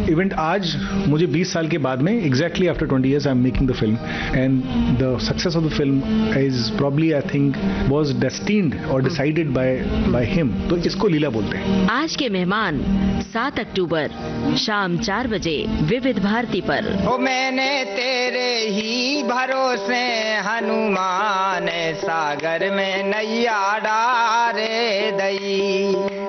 Event आज मुझे 20 साल के बाद में exactly after 20 years I am making the film and the success of the film is probably I think was destined और डिसाइडेड बाय हिम। तो इसको लीला बोलते हैं। आज के मेहमान 7 अक्टूबर शाम 4 बजे विविध भारती पर। ओ मैंने तेरे ही भरोसे हनुमान सागर में नैया डारे दई।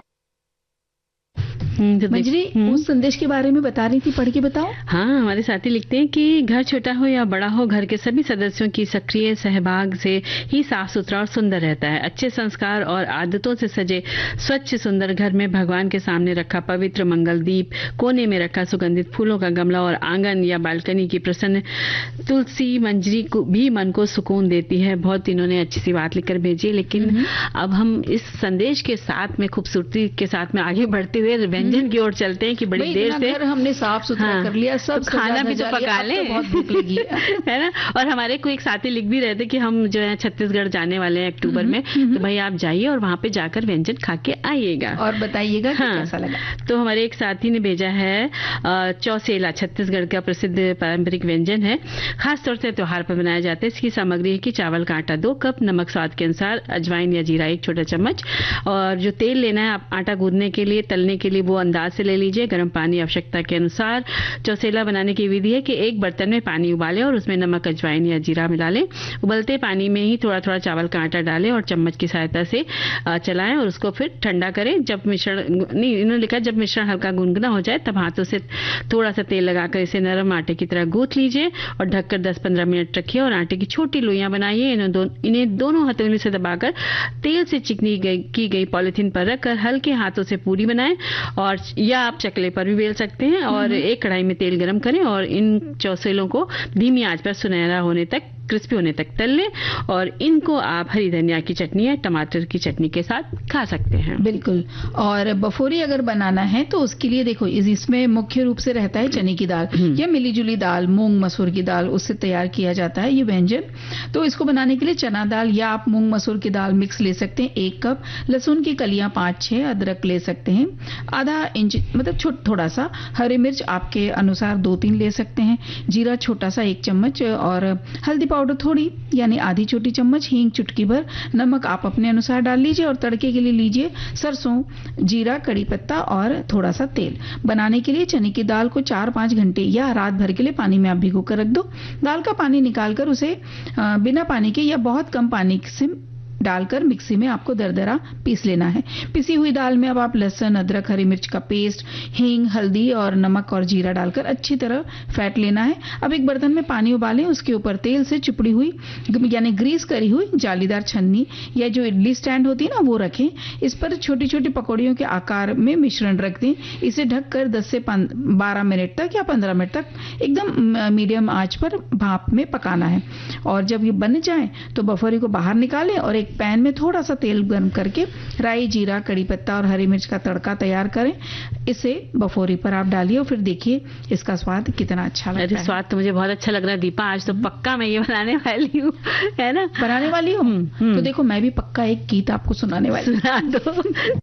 मंजरी, उस संदेश के बारे में बता रही थी, पढ़ के बताओ। हाँ, हमारे साथी लिखते हैं कि घर छोटा हो या बड़ा हो, घर के सभी सदस्यों की सक्रिय सहभाग से ही साफ सुथरा और सुंदर रहता है। अच्छे संस्कार और आदतों से सजे स्वच्छ सुंदर घर में भगवान के सामने रखा पवित्र मंगल दीप, कोने में रखा सुगंधित फूलों का गमला और आंगन या बालकनी की प्रसन्न तुलसी मंजरी को भी मन को सुकून देती है। बहुत इन्होंने अच्छी सी बात लिखकर भेजी। लेकिन अब हम इस संदेश के साथ में खूबसूरती के साथ में आगे बढ़ते हुए व्यंजन की ओर चलते हैं कि बड़ी देर से हमने साफ सुथरा कर लिया, सब तो खाना भी तो पका ले, बहुत भूख लगी है ना। और हमारे को एक साथी लिख भी रहे थे कि हम जो है छत्तीसगढ़ जाने वाले हैं अक्टूबर में, तो भाई आप जाइए और वहां पे जाकर व्यंजन खा के आइएगा और बताइएगा कि कैसा लगा। तो हमारे एक साथी ने भेजा है चौसेला, छत्तीसगढ़ का प्रसिद्ध पारंपरिक व्यंजन है, खासतौर से त्योहार पर बनाया जाता है। इसकी सामग्री है कि चावल का आटा 2 कप, नमक स्वाद के अनुसार, अजवाइन या जीरा 1 छोटा चम्मच, और जो तेल लेना है आप आटा गूंदने के लिए, तलने के लिए वो अंदाज से ले लीजिए। गर्म पानी आवश्यकता के अनुसार। चौसेला बनाने की विधि है कि एक बर्तन में पानी उबालें और उसमें नमक, अजवाइन या जीरा मिला लें। उबलते पानी में ही थोड़ा थोड़ा चावल का आटा डालें और चम्मच की सहायता से चलाएं और उसको फिर ठंडा करें। जब मिश्रण, नहीं इन्होंने लिखा जब मिश्रण हल्का गुनगुना हो जाए तब हाथों से थोड़ा सा तेल लगाकर इसे नरम आटे की तरह गूंथ लीजिए और ढककर 10-15 मिनट रखिए और आटे की छोटी लोइयां बनाइए। इन्हें दोनों हथेली से दबाकर तेल से चिकनी की गई पॉलिथीन पर रखकर हल्के हाथों से पूरी बनाएं, और या आप चकले पर भी बेल सकते हैं। और एक कढ़ाई में तेल गरम करें और इन चौसेलों को धीमी आंच पर सुनहरा होने तक, क्रिस्पी होने तक तल लें, और इनको आप हरी धनिया की चटनी या टमाटर की चटनी के साथ खा सकते हैं। बिल्कुल। और बफोरी अगर बनाना है तो उसके लिए देखो इसमें मुख्य रूप से रहता है चने की दाल या मिली जुली दाल, मूंग मसूर की दाल, उससे तैयार किया जाता है ये व्यंजन। तो इसको बनाने के लिए चना दाल या आप मूंग मसूर की दाल मिक्स ले सकते हैं 1 कप, लहसुन की कलियां 5-6, अदरक ले सकते हैं आधा इंच, मतलब थोड़ा सा, हरी मिर्च आपके अनुसार 2-3 ले सकते हैं, जीरा छोटा सा 1 चम्मच, और हल्दी पाउडर थोड़ी यानी आधी छोटी चम्मच, हींग चुटकी भर, नमक आप अपने अनुसार डाल लीजिए और तड़के के लिए लीजिए सरसों, जीरा, कड़ी पत्ता और थोड़ा सा तेल। बनाने के लिए चने की दाल को 4-5 घंटे या रात भर के लिए पानी में आप भिगो कर रख दो। दाल का पानी निकालकर उसे बिना पानी के या बहुत कम पानी से डालकर मिक्सी में आपको दरदरा पीस लेना है। पिसी हुई दाल में अब आप लहसुन, अदरक, हरी मिर्च का पेस्ट, हींग, हल्दी और नमक और जीरा डालकर अच्छी तरह फेंट लेना है। अब एक बर्तन में पानी उबालें, उसके ऊपर तेल से चिपड़ी हुई यानी ग्रीस करी हुई जालीदार छन्नी या जो इडली स्टैंड होती है ना वो रखें। इस पर छोटी छोटी पकौड़ियों के आकार में मिश्रण रख दें। इसे ढककर 10 से 12 मिनट तक या 15 मिनट तक एकदम मीडियम आंच पर भाप में पकाना है। और जब ये बन जाए तो बफरी को बाहर निकालें और एक पैन में थोड़ा सा तेल गर्म करके राई, जीरा, कड़ी पत्ता और हरी मिर्च का तड़का तैयार करें। इसे बफोरी पर आप डालिए और फिर देखिए इसका स्वाद कितना अच्छा लगता है। स्वाद तो मुझे बहुत अच्छा लग रहा है दीपा, आज तो पक्का मैं ये बनाने वाली हूँ, है ना, बनाने वाली हूँ। तो देखो मैं भी पक्का एक गीत आपको सुनाने वाली हूँ। सुना दो।